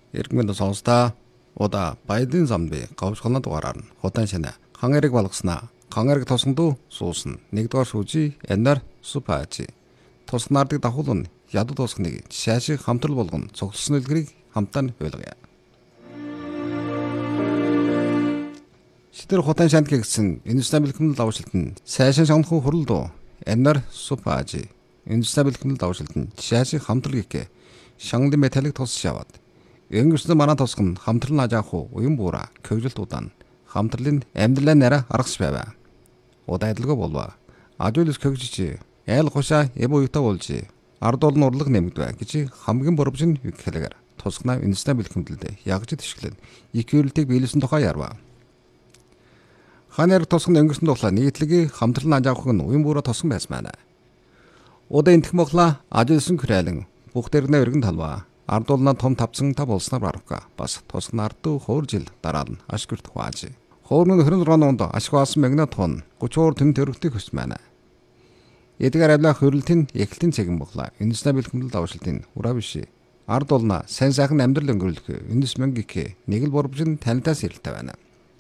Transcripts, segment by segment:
Иргэн сонсдаа удаа баядын замби говшгонод дугаараар нь худаан шинэ хан эрэг болгоснаа хан эрэг тосгондоо суусна нэгдүгээр шүүжи энээр супаажи тоснаардаг давхул нь яду тосгоныг шаашиг хамтрал болгоно цогцолсон үлгэрийг хамтаа нь ойлгоё. Шидэр худаан шанд гэсэн индустри бэлтгэл давшилт нь сайшин сонгох хурлдоо энээр супаажи индустри бэлтгэл давшилт нь шаашиг хамтрал гэх шангли металлик тос шаваад өнгөрсөн манай тосгон хамтрал нажаах уян буура көвжилт удаан хамтралын амьдралаа нараа аргас байваа. Удаа адилгүй болваа. Ажуулс көвжиж айл гушаа эв уютаа болж ард олон урлаг нэмэгдвэ гэж хамгийн боровжин үгхэлээр тосгоноо индустри бэлтгэмдэлд ягж тишгэлэн иквэрлтийг биелсэн тухай ярваа. Ханаар тосгон өнгөрсөн тухлаа нийтлэг хамтрал нажаах нь уян буура тосгон байсан байна. Удаа энтэх моглаа ажуулсан күрэлэн бүх дэрнэ өргөн талваа. Ард олноо том тавцсан та болсноор барахга бас тосгон ардуу хоор жил дараа нь ашгүрт хувааж. Хоорны 26 онд ашгаасан мэгнэ тон 30 тэн төрөгтэй хөс байна. Эдгээр авлах хөрөлтийн эхлэлтийн цэгэн боглаа. Индустри бэлтгэл давшилтын ураа биш. Ард олноо сайн сайхан амьдрал өнгөрүүлэх эндус мөнгө нэг л борбжин танитаас ирэлтэй байна.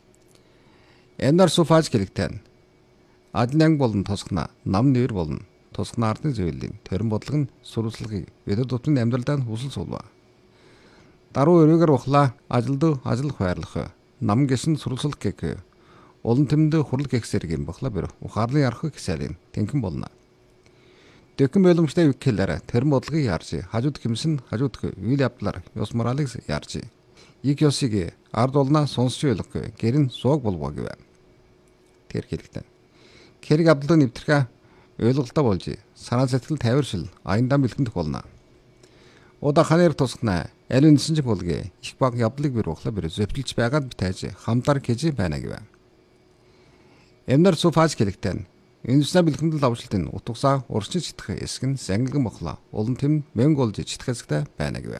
Энээр суфаж гэлэгтэн адланг болон тосгоноо нам нэр болно. Тосгон ардын зөвлөлийн төрөн бодлого нь сурвалжлагыг өдөр тутмын амьдралдаа хүсэл суулва. Даруй өрөөгөр ухлаа ажилд ажил хайрлах нам гисэн сурвалжлах гэх олон тэмдэ хурал гэхсэрэг юм бахла бэр ухаарлын ярах гэсэрийн тэнхэн болно. Дэхэн боломжтой үгхэлээр төрөн бодлогыг ярж хажууд гимсэн хажууд үйл явдлаар ёс моралыг ярж ик ёсыг ард олноо сонсч ойлгох гэрэн сууг болвоо гэв. Тэр хэлэгтэн. Хэрэг авдлаа нэвтрэх ойлголттой болж санаа сэтгэл тайваршил аяндаа бэлтгэх болно. Удаа ханаар тусгана аль үнсэн ч болгоо их баг явдлыг бэр ухлаа бэр зөвтөлж байгаад битэж хамтар гэж байна гэв. Эмнэр суфаж гэлэгтэн индустри бэлтгэл давшилтын утгасаа урчин читэх эсэг нь сангилган боглоо улан тэм мөнгө олж читэх эсэгтэй байна гэв.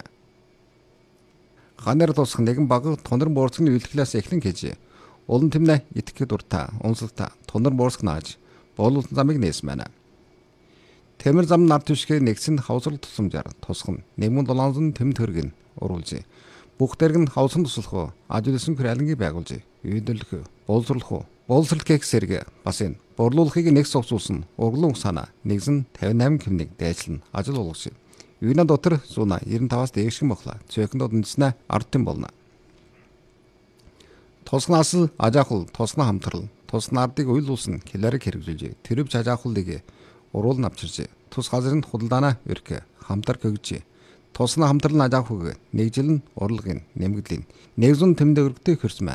Ханаар тусах нэгэн баг тонор буурцгийн үйлдэлээс эхлэн гэж улан тэмнэ итгэхэд дуртай унсалта тонор буурцг нааж болуулсан замыг нээсэн байна. Тэмэр зам нар түшгээ нэгсэн хавсрал тусамжаар тусган нэмэн долоонсон тэм төргөн уруулж бүх дэрэг нь хавсан туслах ажуулсан хүрээлэнгийг байгуулж үйдэлх боловсрол гэх сэрэг бас энэ борлуулахыг нэг совцуулсан урглын санаа нэгсэн 58 кэмнийг дайчлан ажил болгож үйнэ дотор зуна 95-аас дээшгэн боглоо цөөхөнд үндэснэ ардтын болно. Тосгоноос ажаахул тосгоно хамтрал тусган ардыг уйлуулсан киларыг хэрэгжүүлж тэрв жажаахулыг уруул навчирж тус газрын худалдаанаа өрх хамтар көгж тусган хамтрал ажаахыг нэг жил нь урлагын нэмэгдлийн нэгзүн тэмдэг өргөтэй хөрсөн байна.